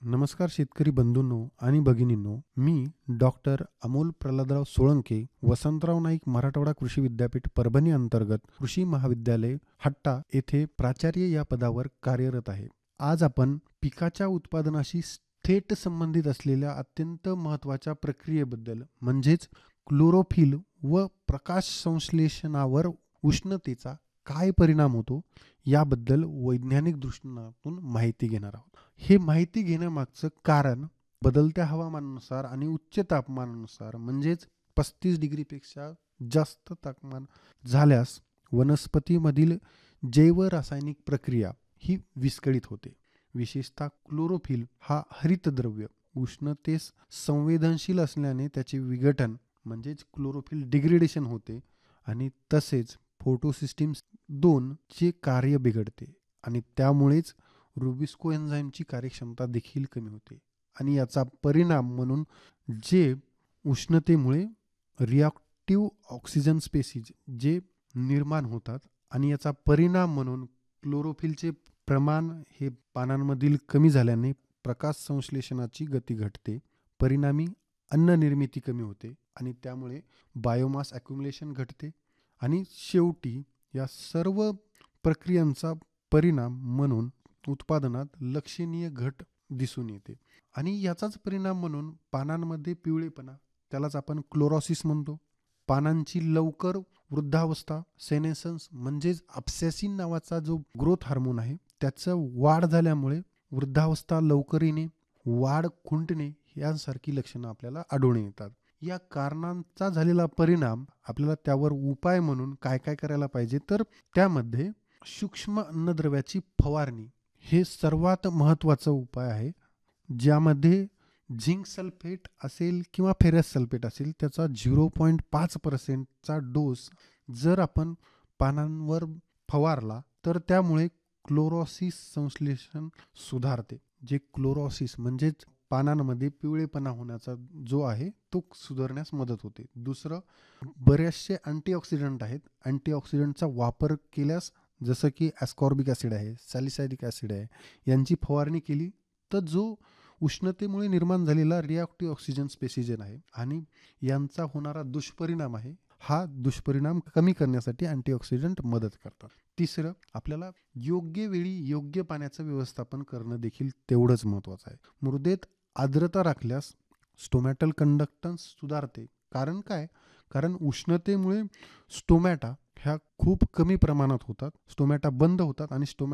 नमस्कार शेतकरी बंधूंनो आणि भगिनींनो, मी डॉक्टर अमोल प्रल्हादराव सोळंके, वसंतराव नाईक मराठवाडा कृषी विद्यापीठ परभणी अंतर्गत कृषी महाविद्यालय हट्टा येथे प्राचार्य या पदावर कार्यरत आहे. आज आपण पिकाच्या उत्पादनाशी थेट संबंधित असलेल्या अत्यंत महत्त्वाच्या प्रक्रियेबद्दल म्हणजेच क्लोरोफिल व प्रकाश संश्लेषणावर उष्णतेचा काय परिणाम होतो याबद्दल वैज्ञानिक दृष्टिकोनातून माहिती घेणार आहोत. हे माहिती घेण्यामागचं कारण बदलत्या हवामानानुसार आणि उच्च तापमानानुसार म्हणजेच 35 डिग्रीपेक्षा जास्त तापमान झाल्यास वनस्पतीमधील जैव रासायनिक प्रक्रिया ही विस्कळीत होते. विशेषतः क्लोरोफिल हा हरितद्रव्य उष्णतेस संवेदनशील असल्याने त्याचे विघटन म्हणजेच क्लोरोफिल डिग्रेडेशन होते आणि तसेच फोटोसिस्टीम 2 चे कार्य बिघडते आणि त्यामुळेच रुबिस्को एन्झाईमची कार्यक्षमता देखील कमी होते आणि याचा परिणाम म्हणून जे उष्णतेमुळे रिॲक्टिव्ह ऑक्सिजन स्पेसीज जे निर्माण होतात आणि याचा परिणाम म्हणून क्लोरोफिलचे प्रमाण हे पानांमधील कमी झाल्याने प्रकाश संश्लेषणाची गती घटते. परिणामी अन्न निर्मिती कमी होते आणि त्यामुळे बायोमास ॲक्युम्युलेशन घटते आणि शेवटी या सर्व प्रक्रियांचा परिणाम म्हणून उत्पादनात लक्षणीय घट दिसून येते आणि याचाच परिणाम म्हणून पानांमध्ये पिवळेपणा, त्यालाच आपण क्लोरोसिस म्हणतो, पानांची लवकर वृद्धावस्था, सेनेसन्स म्हणजेच ॲब्सेसिन नावाचा जो ग्रोथ हार्मोन आहे त्याचं वाढ झाल्यामुळे वृद्धावस्था लवकर येणे, वाढ खुंटणे यांसारखी लक्षणं आपल्याला आढळून येतात. या कारणांचा झालेला परिणाम आपल्याला त्यावर उपाय म्हणून काय काय करायला पाहिजे, तर त्यामध्ये सूक्ष्म अन्नद्रव्याची फवारणी हे सर्वात महत्त्वाचा उपाय आहे. ज्यामध्ये झिंक सल्फेट असेल किंवा फेरस सल्फेट असेल त्याचा 0.5% डोस जर आपण पानांवर फवारला तर त्यामुळे क्लोरोसिस संश्लेषण सुधारते. जे क्लोरोसिस म्हणजेच पानांमध्ये पिवळेपणा होण्याचा जो आहे तो सुधारण्यास मदत होते. दुसरं, बरेचसे अँटीऑक्सिडंट आहेत. अँटीऑक्सिडंटचा वापर केल्यास जसं की ॲस्कॉर्बिक ॲसिड आहे, सॅलिसायलिक ॲसिड आहे, यांची फवारणी केली तर जो उष्णतेमुळे निर्माण झालेला रिॲक्टिव्ह ऑक्सिजन स्पेसिजन आहे आणि यांचा होणारा दुष्परिणाम आहे, हा दुष्परिणाम कमी करण्यासाठी अँटीऑक्सिडंट मदत करतात. तिसरं, आपल्याला योग्य वेळी योग्य पाण्याचं व्यवस्थापन करणं देखील तेवढंच महत्त्वाचं आहे. मृदेत आर्द्रता राखल्यास स्टोमॅटल कंडक्टन्स सुधारते. कारण काय? कारण उष्णतेमुळे स्टोमॅटा ह्या खूप कमी प्रमाणात होतात, स्टोमॅटा बंद होतात आणि